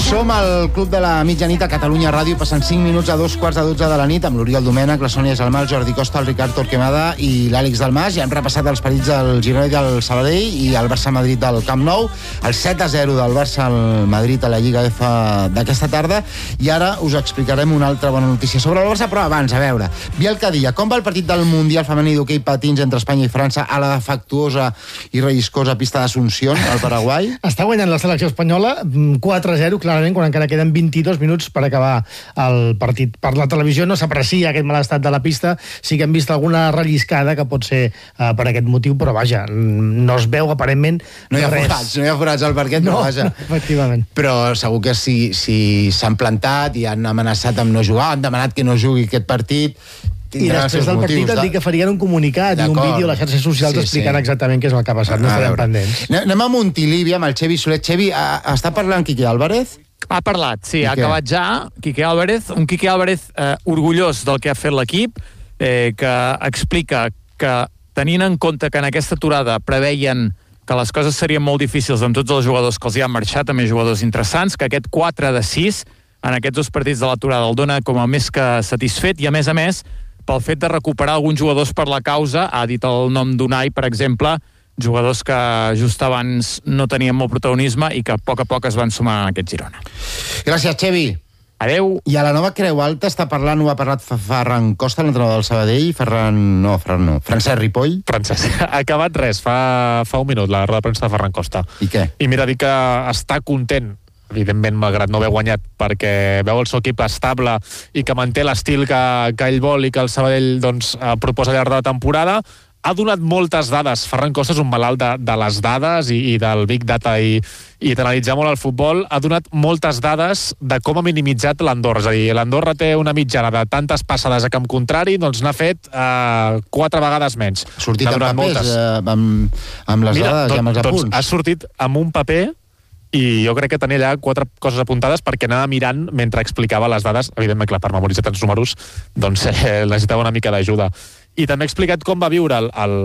Som al Club de la Mitjanit a Catalunya Ràdio, passant 5 minuts a 2:45 de la nit, amb l'Oriol Domènech, la Sònia Salmà, el Jordi Costa, el Ricard Torquemada i l'Àlex Dalmas. Ja hem repassat els partits del Girona i del Sabadell i el Barça-Madrid del Camp Nou, el 7-0 del Barça al Madrid a la Lliga F d'aquesta tarda, i ara us explicarem una altra bona notícia sobre el Barça, però abans, a veure, Biel Cadilla, com va el partit del Mundial femení d'hoquei patins entre Espanya i França a la defectuosa i relliscosa pista d'Asunción, al Paraguai? Està guanyant la selecció espanyola 4-0, clarament, quan encara queden 22 minuts per acabar el partit. Per la televisió no s'aprecia aquest mal estat de la pista, sí que hem vist alguna relliscada que pot ser per aquest motiu, però vaja, no es veu aparentment no hi ha res. No hi ha forats al parquet, no, però vaja. No, efectivament. Però segur que si s'han plantat i han amenaçat amb no jugar, han demanat que no jugui aquest partit, i després del partit et dic que farien un comunicat i un vídeo a les xarxes socials explicant exactament què és el que ha passat. No estarem pendents. Anem a Montilivi amb el Xevi Soler. Xevi, està parlant Quique Álvarez? Ha parlat, sí, ha acabat ja Quique Álvarez, un Quique Álvarez orgullós del que ha fet l'equip, que explica que tenint en compte que en aquesta aturada preveien que les coses serien molt difícils amb tots els jugadors que els hi han marxat, també jugadors interessants, que aquest 4-6 en aquests dos partits de l'aturada el dona com a més que satisfet, i a més, pel fet de recuperar alguns jugadors per la causa, ha dit el nom d'Unai, per exemple, jugadors que just abans no tenien molt protagonisme i que a poc es van sumar en aquest Girona. Gràcies, Xevi. Adeu. I a la nova Creu Alta està parlant, ho ha parlat Ferran Costa, l'entrenador del Sabadell, Francesc Ripoll. Francesc, ha acabat res, fa un minut, la roda de premsa de Ferran Costa. I què? I mira, dir que està content, evidentment, malgrat no haver guanyat, perquè veu el seu equip estable i que manté l'estil que ell vol i que el Sabadell proposa al llarg de la temporada. Ha donat moltes dades. Ferran Costa és un malalt de les dades i del Big Data i d'analitzar molt el futbol. Ha donat moltes dades de com ha minimitzat l'Andorra. És a dir, l'Andorra té una mitjana de tantes passades a camp contrari, doncs n'ha fet 4 vegades menys. Ha sortit en papers amb les dades i amb els apunts. Ha sortit amb un paper i jo crec que tenia allà 4 coses apuntades perquè anava mirant mentre explicava les dades. Evidentment, clar, per memoritzar tants números doncs necessitava una mica d'ajuda. I també ha explicat com va viure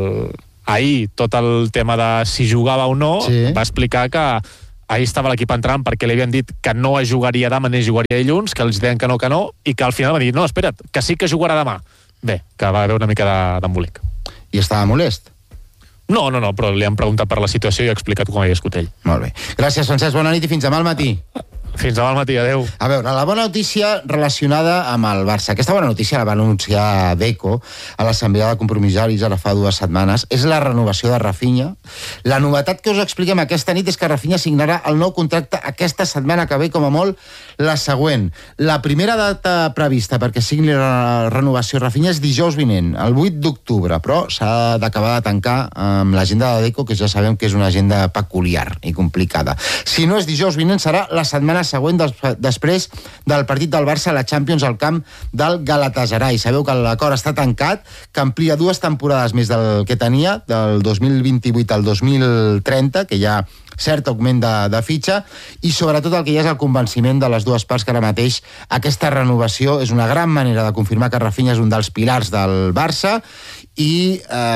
ahir tot el tema de si jugava o no. Sí. Va explicar que ahir estava l'equip entrant perquè li havien dit que no es jugaria demà ni jugaria dilluns, que els deien que no, i que al final va dir, no, espera't, que sí que jugarà demà. Bé, que va haver una mica d'embolic. I estava molest? No, però li han preguntat per la situació i ha explicat com havia escut ell. Molt bé. Gràcies, Francesc, bona nit i fins demà al matí. Fins demà al matí, adeu. A veure, la bona notícia relacionada amb el Barça. Aquesta bona notícia la va anunciar Deco a l'Assemblea de Compromissaris ara fa 2 setmanes. És la renovació de Rafinha. La novetat que us expliquem aquesta nit és que Rafinha signarà el nou contracte aquesta setmana que ve, com a molt la següent. La primera data prevista perquè signi la renovació Rafinha és dijous vinent, el 8 d'octubre, però s'ha d'acabar de tancar amb l'agenda de Deco, que ja sabem que és una agenda peculiar i complicada. Si no és dijous vinent, serà la setmana següent després del partit del Barça a la Champions al camp del Galatasaray. Sabeu que l'acord està tancat, que amplia 2 temporades més del que tenia, del 2028 al 2030, que hi ha cert augment de fitxa, i sobretot el que hi ha és el convenciment de les dues parts que ara mateix aquesta renovació és una gran manera de confirmar que Rafinha és un dels pilars del Barça i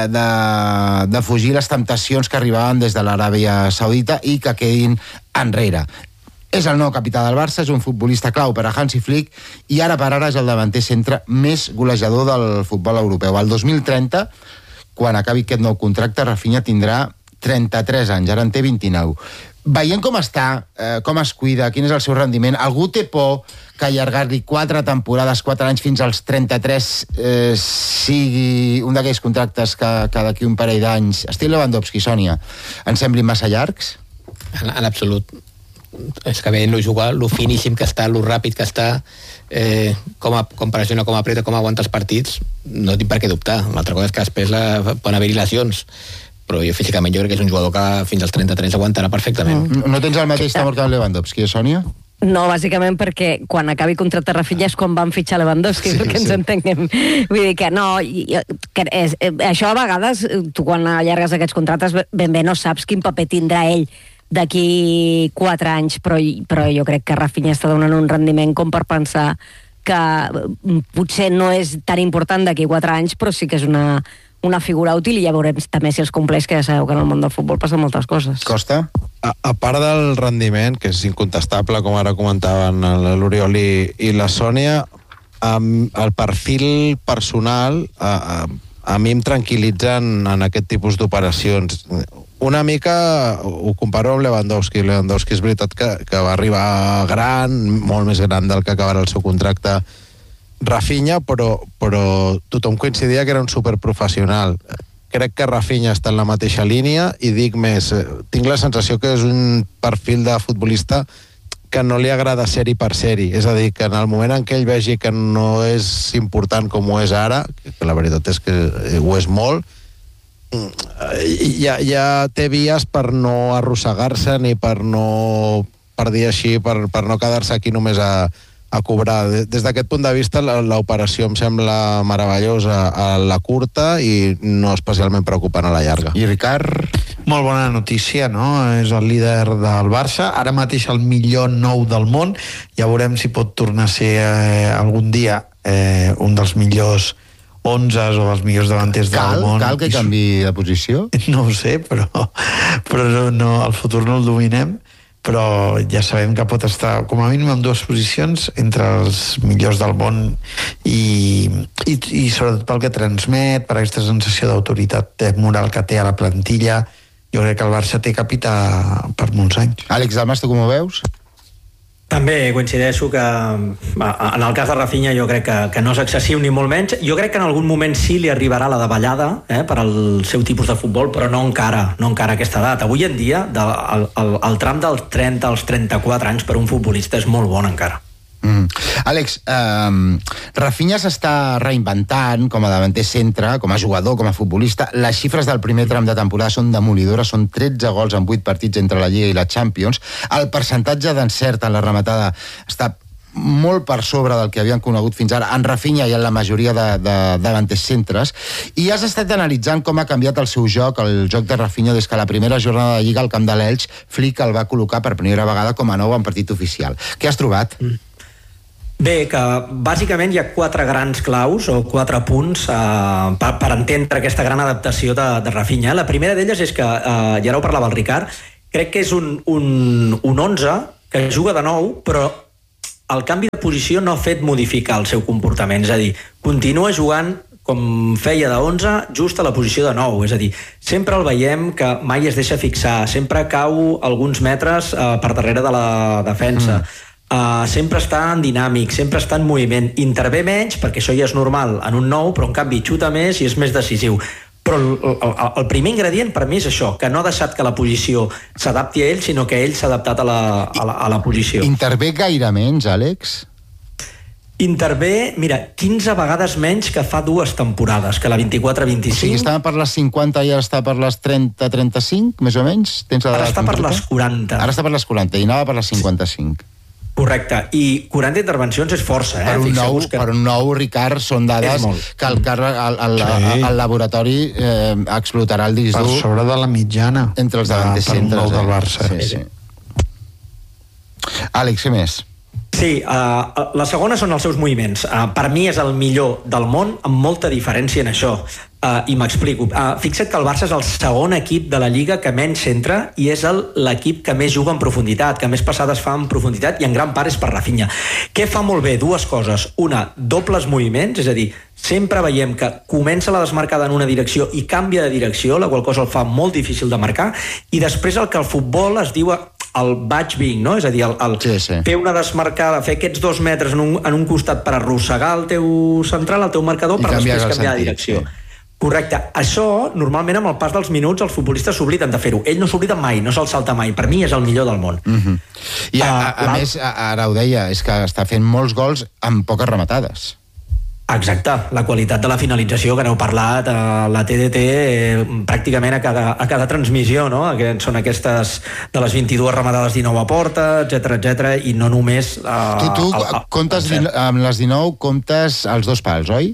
de fugir les temptacions que arribaven des de l'Aràbia Saudita i que quedin enrere. És el nou capità del Barça, és un futbolista clau per a Hansi Flick i ara per ara és el davanter centre més golejador del futbol europeu. Al 2030, quan acabi aquest nou contracte, Rafinha tindrà 33 anys, ara en té 29. Veient com està, com es cuida, quin és el seu rendiment, algú té por que allargar-li 4 temporades, 4 anys fins als 33 sigui un d'aquells contractes que d'aquí un parell d'anys, estil Lewandowski, Sònia, ens semblin massa llargs? En absolut. És que veient lo jugar, lo finíssim que està, lo ràpid que està, com pressiona, com apreta, com aguanta els partits, no tinc per què dubtar. L'altra cosa és que després poden haver-hi lesions, però físicament jo crec que és un jugador que fins als 33 aguantarà perfectament. No tens el mateix temor que el Lewandowski, Sònia? No, bàsicament perquè quan acabi contracte Rafinha és quan van fitxar Lewandowski, perquè ens entenguem. Vull dir que no, això a vegades, tu quan allargues aquests contractes ben bé no saps quin paper tindrà ell d'aquí 4 anys, però jo crec que Rafinha està donant un rendiment com per pensar que potser no és tan important d'aquí 4 anys, però sí que és una una figura útil, i ja veurem també si els compleix, que ja sabeu que en el món del futbol passen moltes coses. Costa? A part del rendiment, que és incontestable, com ara comentaven l'Oriol i la Sònia, el perfil personal a mi em tranquil·litzen en aquest tipus d'operacions. Una mica ho comparo amb Lewandowski. Lewandowski és veritat que va arribar gran, molt més gran del que acabarà el seu contracte Rafinha, però tothom coincidia que era un superprofessional. Crec que Rafinha està en la mateixa línia i dic més, tinc la sensació que és un perfil de futbolista que no li agrada ser-hi per ser-hi. És a dir, que en el moment en què ell vegi que no és important com ho és ara, que la veritat és que ho és molt, ja té vies per no arrossegar-se ni per dir així, per no quedar-se aquí només a cobrar. Des d'aquest punt de vista, l'operació em sembla meravellosa a la curta i no especialment preocupant a la llarga. I Ricard? Molt bona notícia, no? És el líder del Barça, ara mateix el millor 9 del món. Ja veurem si pot tornar a ser algun dia un dels millors 11 o els millors davanters del món. Cal que canvi de posició? No ho sé, però no, el futur no el dominem, però ja sabem que pot estar com a mínim en 2 posicions entre els millors del món i sobretot pel que transmet, per aquesta sensació d'autoritat moral que té a la plantilla. Jo crec que el Barça té capità per molts anys. Àlex Dalmas, tu com ho veus? També coincideixo que en el cas de Rafinha jo crec que no és excessiu ni molt menys. Jo crec que en algun moment sí li arribarà la davallada per al seu tipus de futbol, però no encara a aquesta edat. Avui en dia el tram dels 30 als 34 anys per un futbolista és molt bon encara. Àlex, Rafinha s'està reinventant com a davanter centre, com a jugador, com a futbolista. Les xifres del primer tram de temporada són demolidores, són 13 gols en 8 partits entre la Lliga i la Champions. El percentatge d'encert en la rematada està molt per sobre del que havien conegut fins ara en Rafinha i en la majoria de davanters centres, i has estat analitzant com ha canviat el seu joc, el joc de Rafinha, des que la primera jornada de Lliga al camp de l'Elx, Flick el va col·locar per primera vegada com a nou en partit oficial. Què has trobat? Bé, que bàsicament hi ha 4 grans claus o 4 punts per entendre aquesta gran adaptació de Rafinha. La primera d'elles és que, i ara ho parlava el Ricard, crec que és un 11 que juga de nou, però el canvi de posició no ha fet modificar el seu comportament. És a dir, continua jugant com feia de 11, just a la posició de 9. És a dir, sempre el veiem que mai es deixa fixar, sempre cau alguns metres per darrere de la defensa. Sempre està en dinàmic, sempre està en moviment, intervé menys perquè això ja és normal en un 9, però en canvi xuta més i és més decisiu. Però el primer ingredient per mi és això, que no ha deixat que la posició s'adapti a ell, sinó que ell s'ha adaptat a la posició. Intervé gaire menys, Àlex? Intervé, mira, 15 vegades menys que fa 2 temporades, que la 24-25. O sigui, estava per les 50 i ara està per les 30-35, més o menys? Ara està per les 40. Ara està per les 40 i anava per les 55. Correcte, i 40 intervencions és força, Per un nou, Ricard, són dades que el laboratori explotarà el disc dur. Per sobre de la mitjana. Entre els davanters centres. Per un nou del Barça. Sí. Àlex, què més? Sí, la segona són els seus moviments. Per mi és el millor del món, amb molta diferència en això. I m'explico. Fixa't que el Barça és el segon equip de la Lliga que menys centra i és l'equip que més juga en profunditat, que més passades fa en profunditat, i en gran part és per Rafinha. Què fa molt bé? 2 coses. Una, dobles moviments, és a dir, sempre veiem que comença la desmarcada en una direcció i canvia de direcció, la qual cosa el fa molt difícil de marcar, i després el que al futbol es diu el batch being, no? És a dir, fer una desmarcada, fer aquests 2 metres en un costat per arrossegar el teu central, el teu marcador, per després canviar de direcció. Sí. Correcte. Això, normalment, amb el pas dels minuts, els futbolistes s'obliden de fer-ho. Ell no s'oblida mai, no se'l salta mai. Per mi és el millor del món. I a més, ara ho deia, és que està fent molts gols amb poques rematades. Exacte, la qualitat de la finalització, que n'heu parlat, la TDT pràcticament a cada transmissió, no? Que són aquestes de les 22 rematades 19 a porta, etc, i no només... Tu comptes amb les 19, comptes els 2 pals, oi?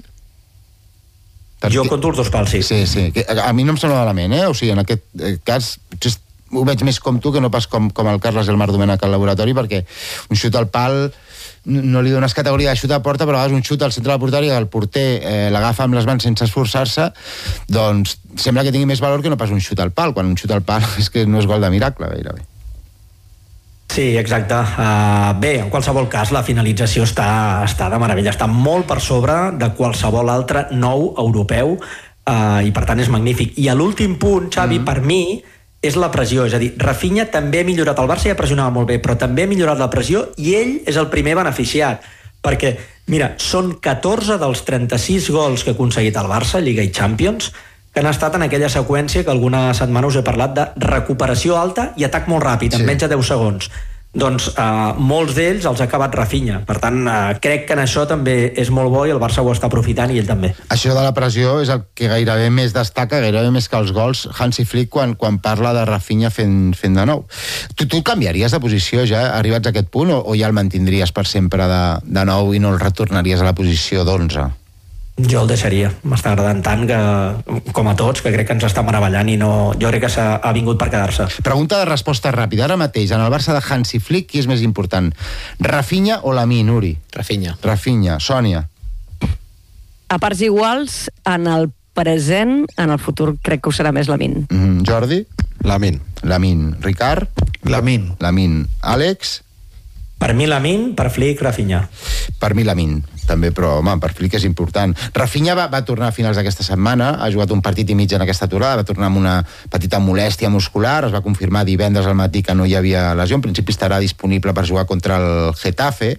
Jo conto els 2 pals, sí. Sí. A mi no em sembla malament, O sigui, en aquest cas, ho veig més com tu que no pas com el Carles i el Marc Domènech al laboratori, perquè un xut al pal no li dones categoria de xut a porta, però a vegades un xut al centre de la porteria, el porter l'agafa amb les mans sense esforçar-se, doncs sembla que tingui més valor que no pas un xut al pal, quan un xut al pal és que no és gol de miracle, gairebé. Sí, exacte. Bé, en qualsevol cas, la finalització està de meravella, està molt per sobre de qualsevol altre nou europeu, i per tant és magnífic. I a l'últim punt, Xavi, per mi, és la pressió. És a dir, Rafinha també ha millorat, el Barça ja pressionava molt bé, però també ha millorat la pressió i ell és el primer beneficiat. Perquè, mira, són 14 dels 36 gols que ha aconseguit el Barça, Lliga i Champions, que han estat en aquella seqüència que alguna setmana us he parlat de recuperació alta i atac molt ràpid, en menys de 10 segons. Doncs molts d'ells els ha acabat Rafinha. Per tant, crec que en això també és molt bo i el Barça ho està aprofitant i ell també. Això de la pressió és el que gairebé més destaca, gairebé més que els gols, Hansi Flick quan parla de Rafinha fent de nou. Tu canviaries de posició ja arribats a aquest punt o ja el mantindries per sempre de nou i no el retornaries a la posició d'11? Jo el deixaria. M'està agradant tant que, com a tots, que crec que ens està meravellant i no, jo crec que ha vingut per quedar-se. Pregunta de resposta ràpida. Ara mateix, en el Barça de Hansi Flick, qui és més important? Rafinha o Lamine, Uri? Rafinha. Rafinha. Sònia? A parts iguals, en el present, en el futur crec que ho serà més Lamine. Jordi? Lamine. Lamine. Ricard? Lamine. Lamine. Àlex? Per mi Lamine, per Flick, Rafinha. Per mi Lamine, també, però home, per Flick és important. Rafinha va tornar a finals d'aquesta setmana, ha jugat un partit i mig en aquesta aturada, va tornar amb una petita molèstia muscular, es va confirmar divendres al matí que no hi havia lesió, en principi estarà disponible per jugar contra el Getafe,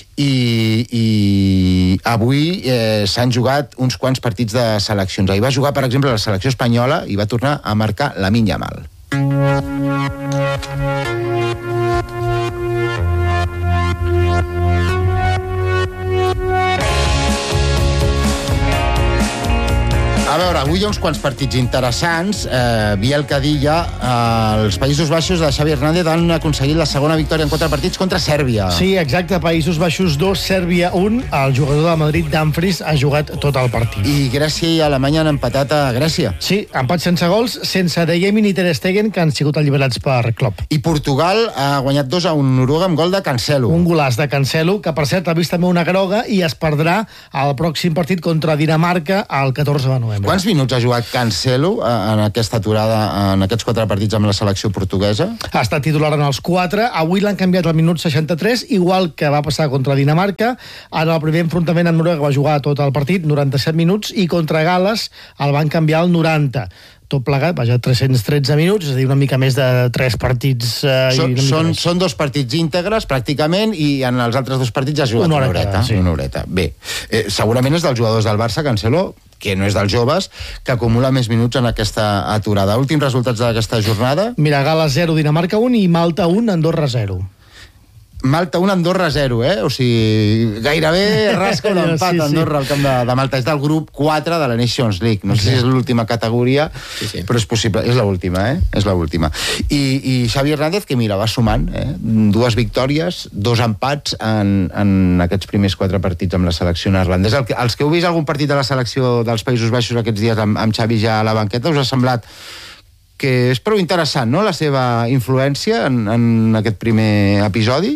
i avui s'han jugat uns quants partits de seleccions. Ahir va jugar, per exemple, la selecció espanyola i va tornar a marcar Lamine Yamal. A veure, avui hi ha uns quants partits interessants. Biel Cadilla, els Països Baixos de Xavi Hernández han aconseguit la segona victòria en 4 partits contra Sèrbia. Sí, exacte, Països Baixos 2, Sèrbia 1. El jugador de Madrid, Dumfries, ha jugat tot el partit. I Grècia i Alemanya han empatat a Grècia. Sí, empat sense gols, sense De Jong ni Ter Stegen, que han sigut alliberats per Klopp. I Portugal ha guanyat 2-1 Noruega amb gol de Cancelo. Un golaç de Cancelo, que per cert ha vist també una groga i es perdrà al pròxim partit contra Dinamarca el 14 de novembre. Quants minuts ha jugat Cancelo en aquesta aturada, en aquests 4 partits amb la selecció portuguesa? Ha estat titular en els 4. Avui l'han canviat al minut 63, igual que va passar contra Dinamarca. En el primer enfrontament amb Noruega va jugar tot el partit, 97 minuts, i contra Gal·les el van canviar al 90. Tot plegat, vaja, 313 minuts, és a dir, una mica més de 3 partits. Són 2 partits íntegres, pràcticament, i en els altres 2 partits ha jugat una horeta. Sí. Una horeta. Bé, segurament és dels jugadors del Barça, Cancelo, que no és dels joves, que acumula més minuts en aquesta aturada. Últims resultats d'aquesta jornada? Mira, Gal·les 0, Dinamarca 1 i Malta 1, Andorra 0. Malta 1, Andorra 0, O sigui, gairebé rasca un empat Andorra al camp de Malta. És del grup 4 de la Nations League. No sé si és l'última categoria, però és possible. És l'última, És l'última. I Xavi Hernández, que mira, va sumant, 2 victòries, 2 empats en aquests primers 4 partits amb la selecció neerlandesa. Els que heu vist algun partit de la selecció dels Països Baixos aquests dies amb Xavi ja a la banqueta, us ha semblat que és prou interessant, no?, la seva influència en aquest primer episodi?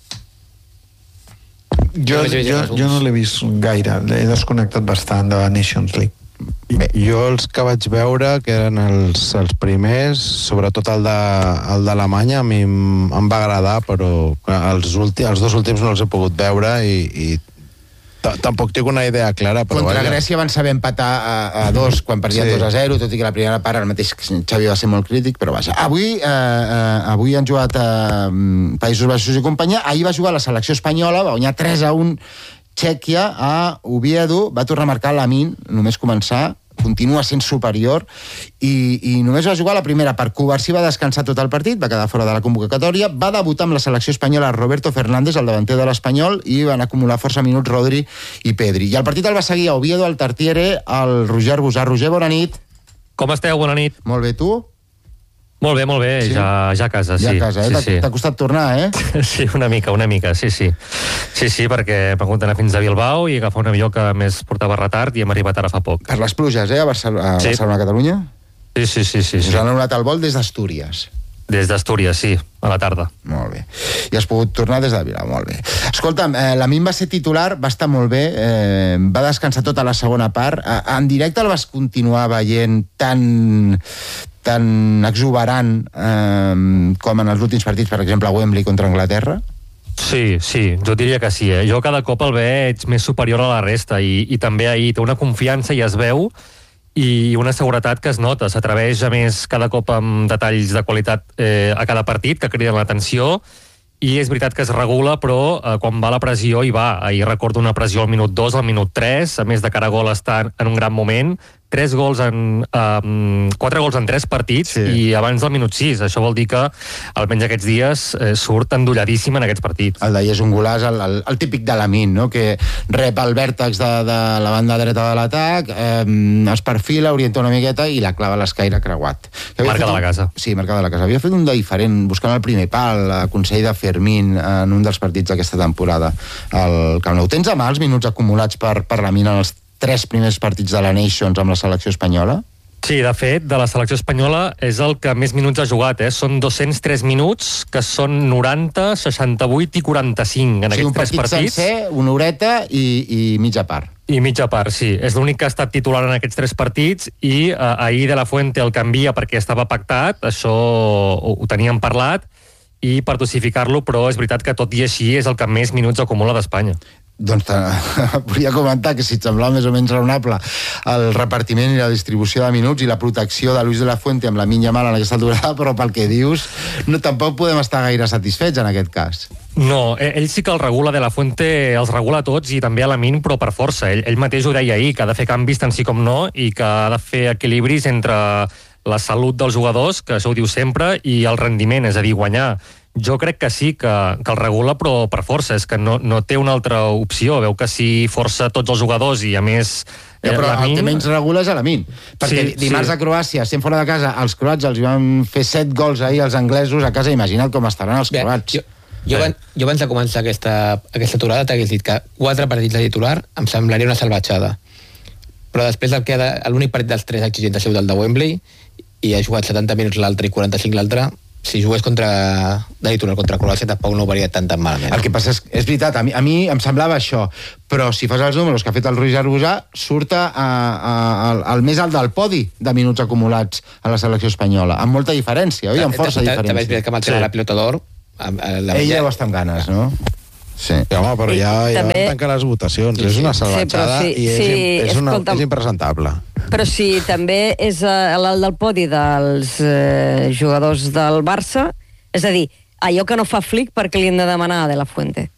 Jo no l'he vist gaire, he desconnectat bastant de la Nations League. Bé, jo els que vaig veure, que eren els primers, sobretot el d'Alemanya, a mi em va agradar, però els 2 últims no els he pogut veure i tampoc tinc una idea clara. Però contra Grècia van saber empatar a 2 quan perdien 2-0, tot i que la primera part, el mateix Xavi va ser molt crític, però vaja. Avui han jugat Països Baixos i companyia. Ahir va jugar la selecció espanyola, va guanyar 3-1 Txèquia a Oviedo, va tornar a marcar Lamine, només començar, continua sent superior, i només va jugar la primera part. Cubarsí va descansar tot el partit, va quedar fora de la convocatòria, va debutar amb la selecció espanyola Roberto Fernández, el davanter de l'Espanyol, i van acumular força minuts Rodri i Pedri. I el partit el va seguir a Oviedo, al Tartiere, el Roger Busà. Roger, bona nit. Com esteu? Bona nit. Molt bé, tu? Molt bé, sí. ja a casa, sí. Ja a casa, sí. T'ha costat tornar, Sí, una mica, sí. Sí, perquè m'ha hagut d'anar fins a Bilbao i agafar un avió que més portava retard i hem arribat ara fa poc. Per les pluges, a Barcelona, Catalunya? Sí. Us han anul·lat el vol des d'Astúries. Des d'Astúries, sí, a la tarda. Molt bé. I has pogut tornar des de Bilbao, molt bé. Escolta'm, l'Amin va ser titular, va estar molt bé, va descansar tota la segona part. En directe el vas continuar veient tan exuberant com en els últims partits, per exemple, a Wembley contra Anglaterra? Sí, jo diria que sí. Jo cada cop el veig més superior a la resta i també ahir té una confiança i es veu i una seguretat que es nota. S'atreveix, a més, cada cop amb detalls de qualitat a cada partit que criden l'atenció i és veritat que es regula, però quan va la pressió hi va. Ahir recordo una pressió al minut 2, al minut 3, a més de cara a gol està en un gran moment, 4 gols en 3 partits i abans del minut 6. Això vol dir que almenys aquests dies surt endolladíssim en aquests partits. El d'ahir és un golàs, el típic de l'Amin, no? Que rep el vèrtex de la banda dreta de l'atac, es perfila, orienta una miqueta i la clava a l'escaire creuat. Marca de la casa. Sí, marca de la casa. Havia fet un de diferent, buscant el primer pal, a consell de Fermín en un dels partits d'aquesta temporada al Camp Nou. Tens a mà els minuts acumulats per l'Amin en els 3 primers partits de la Nations amb la selecció espanyola? Sí, de fet, de la selecció espanyola és el que més minuts ha jugat, Són 203 minuts, que són 90, 68 i 45 en aquests 3 partits. Un partit sencer, una horeta i mitja part. I mitja part, sí. És l'únic que ha estat titular en aquests 3 partits i ahir De La Fuente el canvia perquè estava pactat, això ho teníem parlat, i per dosificar-lo, però és veritat que tot i així és el que més minuts acumula d'Espanya. Doncs volia comentar que si et semblava més o menys raonable el repartiment i la distribució de minuts i la protecció de Luis de la Fuente amb Lamine Yamal en aquesta aturada, però pel que dius tampoc podem estar gaire satisfets en aquest cas. No, ell sí que el regula, De La Fuente els regula tots i també a Lamine, però per força. Ell mateix ho deia ahir, que ha de fer canvis tant sí com no i que ha de fer equilibris entre la salut dels jugadors, que això ho diu sempre, i el rendiment, és a dir, guanyar. Jo crec que sí, que el regula, però per força, és que no té una altra opció. Veu que si força tots els jugadors i, a més, però el que menys regula és l'Amin. Perquè dimarts a Croàcia, sent fora de casa, els croats els van fer 7 gols ahir als anglesos a casa. Imagina't com estaran els croats. Jo abans de començar aquesta aturada t'hagués dit que 4 partits de titular em semblaria una salvatjada. Però després l'únic partit dels 3 exigents ha sigut el de Wembley i ha jugat 70 minuts l'altre i 45 l'altre. Si jugués de titular contra Croàcia tampoc no ho veuria tan malament. El que passa és veritat, a mi em semblava això, però si fas els números que ha fet el Ruiz Arbusà, surt al més alt del podi de minuts acumulats a la selecció espanyola, amb molta diferència, oi? Amb força diferència. També és veritat que amb el tema de la pilota d'or... Ell ja ho està amb ganes, no? Sí. Home, però ja van tancar les votacions. És una salvatjada i és impresentable. Però si també és l'alt del podi dels jugadors del Barça, és a dir, allò que no fa Flick, perquè li hem de demanar a De La Fuente.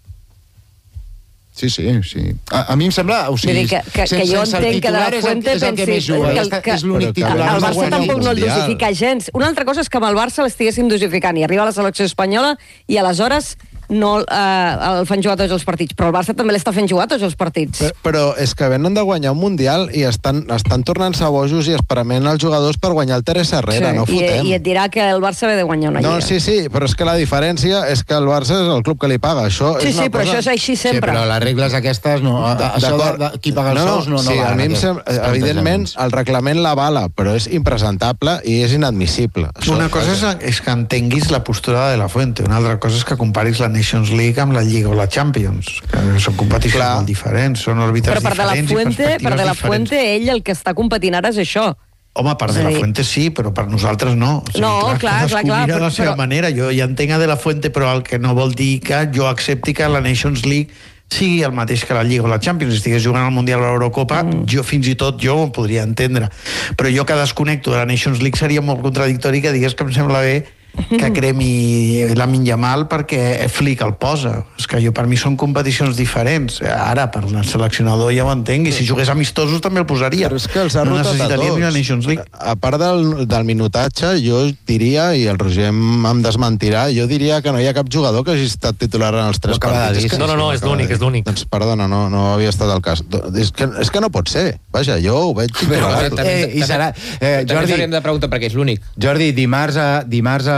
Sí. A mi em sembla... O sigui, que jo entenc que De La Fuente pensi que és l'únic titular. El Barça tampoc no el dosifica gens. Una altra cosa és que amb el Barça l'estiguéssim dosificant i arriba a la selecció espanyola i aleshores no el fan jugar tots els partits, però el Barça també l'està fent jugar tots els partits. Però és que venen de guanyar un Mundial i estan tornant-se bojos i esprement els jugadors per guanyar el Teresa Herrera, no fotem. I et dirà que el Barça ve de guanyar una lliga. No, sí, però és que la diferència és que el Barça és el club que li paga. Això és una però cosa... això és així sempre. Sí, però les regles aquestes, no, això de qui paga els sous no sí, va. A mi evidentment, el reglament l'avala, però és impresentable i és inadmissible. Una cosa és que entenguis la postura de De La Fuente, una altra cosa és que comparis la Nations League amb la Lliga o la Champions, que són competicions molt diferents, són òrbites diferents i perspectives diferents. Per De La Fuente, ell el que està competint ara és això. Home, per De La Fuente sí, però per nosaltres no. O sigui, clar. Mira la seva manera. Jo ja entenc a De La Fuente, però el que no vol dir que jo accepti que la Nations League sigui el mateix que la Lliga o la Champions. Si estigués jugant al Mundial o a l'Eurocopa, jo fins i tot ho podria entendre. Però jo que desconnecto de la Nations League seria molt contradictori que digués que em sembla bé que cremi Lamine Yamal perquè Flick el posa. És que per mi són competicions diferents. Ara, per el seleccionador ja ho entenc, i si jugués amistosos també el posaria. Però és que els ha rotat a tots. Una Nations League. A part del minutatge, jo diria, i el Roger em desmentirà, jo diria que no hi ha cap jugador que hagi estat titular en els 3 partits. No, és l'únic. Doncs perdona, no havia estat el cas. És que no pot ser. Vaja, jo ho veig titular. També hauríem de preguntar per què és l'únic. Jordi, dimarts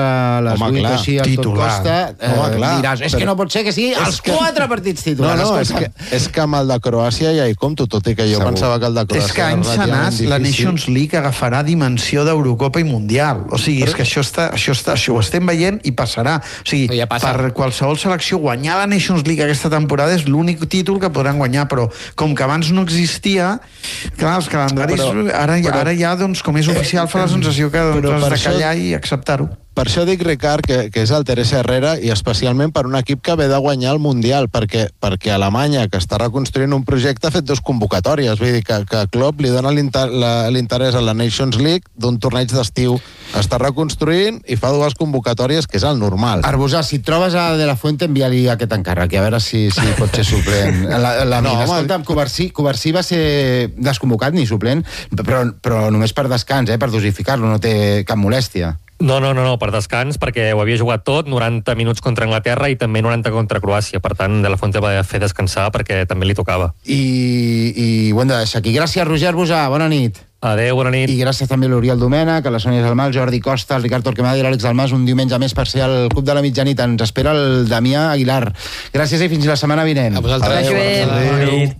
les 8 o així al Tot Costa, diràs, és que no pot ser que sigui els 4 partits titulars. No, és que amb el de Croàcia ja hi compto, tot i que jo pensava que el de Croàcia és que any senat la Nations League agafarà dimensió d'Eurocopa i Mundial. O sigui, és que això ho estem veient i passarà. O sigui, per qualsevol selecció guanyar la Nations League aquesta temporada és l'únic títol que podran guanyar, però com que abans no existia, clar, els calendaris ara ja, doncs, com és oficial, fa la sensació que has de callar i acceptar-ho. Per això dic, Ricard, que és el Teresa Herrera, i especialment per un equip que ve de guanyar el Mundial, perquè Alemanya, que està reconstruint un projecte, ha fet 2 convocatòries. Vull dir que Klopp li dona l'interès a la Nations League d'un torneig d'estiu. Està reconstruint i fa 2 convocatòries, que és el normal. Arbusà, si trobes a De La Fuente, envia-li aquest encàrrec, a veure si pot ser suplent. Escolta'm, Covarsí va ser desconvocat ni suplent, però només per descans, per dosificar-lo, no té cap molèstia. No, per descans, perquè ho havia jugat tot, 90 minuts contra Anglaterra i també 90 contra Croàcia. Per tant, De La Fuente va fer descansar perquè també li tocava. I ho hem de deixar aquí. Gràcies, Roger Arbusà. Bona nit. Adéu, bona nit. I gràcies també a l'Oriol Domènech, a la Sònia Salmà, al Jordi Costa, al Ricard Torquemada i a l'Àlex Dalmas, un diumenge més per ser al Club de la Mitjanit. Ens espera el Damià Aguilar. Gràcies i fins la setmana vinent. A vosaltres. Adéu.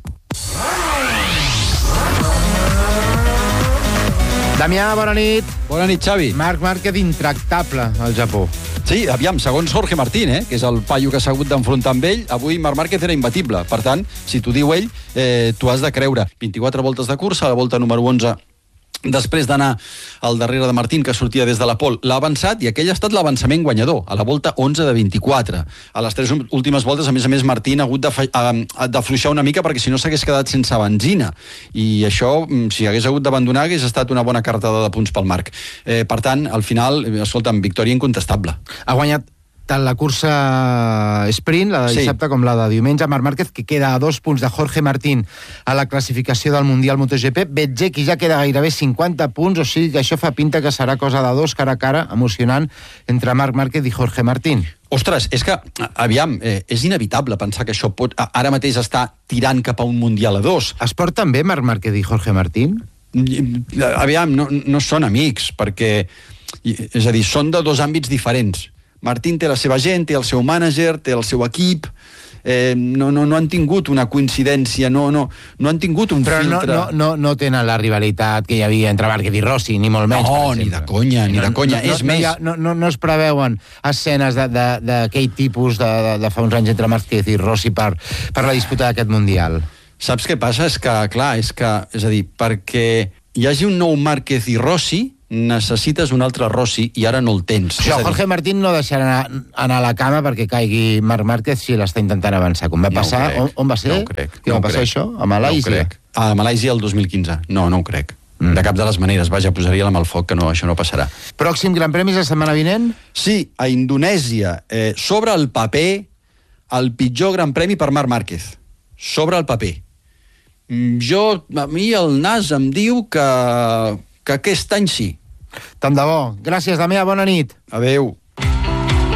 Damià, bona nit. Bona nit, Xavi. Marc Márquez intractable al Japó. Sí, aviam, segons Jorge Martín, que és el paio que s'ha hagut d'enfrontar amb ell, avui Marc Márquez era imbatible. Per tant, si t'ho diu ell, t'ho has de creure. 24 voltes de cursa, la volta número 11 després d'anar al darrere de Martín, que sortia des de la pole, l'ha avançat i aquell ha estat l'avançament guanyador, a la volta 11 de 24. A les 3 últimes voltes, a més, Martín ha hagut d'afluixar una mica perquè si no s'hagués quedat sense benzina. I això, si hagués hagut d'abandonar, hagués estat una bona cartada de punts pel Marc. Per tant, al final, escolta'm, victòria incontestable. Ha guanyat tant la cursa sprint, la de dissabte, com la de diumenge. Marc Márquez, que queda a 2 punts de Jorge Martín a la classificació del Mundial MotoGP. Bezzecchi ja queda gairebé 50 punts, o sigui que això fa pinta que serà cosa de 2 cara a cara, emocionant, entre Marc Márquez i Jorge Martín. Ostres, és que, aviam, és inevitable pensar que això pot ara mateix estar tirant cap a un Mundial a 2. Es porten bé Marc Márquez i Jorge Martín? Aviam, no són amics, perquè, és a dir, són de 2 àmbits diferents. Martín té la seva gent, té el seu mànager, té el seu equip, no han tingut una coincidència, no han tingut un filtre. Però no tenen la rivalitat que hi havia entre Márquez i Rossi, ni molt menys. No, ni de conya. És més... No es preveuen escenes d'aquell tipus de fa uns anys entre Márquez i Rossi per la disputa d'aquest Mundial. Saps què passa? És a dir, perquè hi hagi un nou Márquez i Rossi, necessites un altre Rossi i ara no el tens. Jorge Martín no deixarà anar a la cama perquè caigui Marc Márquez si l'està intentant avançar. Com va passar? On va ser? No ho crec. Què va passar això? A Malàisia? No ho crec. A Malàisia el 2015. No ho crec. De cap de les maneres. Vaja, posaria la mà al foc que això no passarà. Pròxim Gran Premi la setmana vinent? Sí, a Indonèsia. Sobre el paper, el pitjor Gran Premi per Marc Márquez. Sobre el paper. A mi el nas em diu que aquest any sí. Tant de bo. Gràcies, Damià, bona nit. Adéu.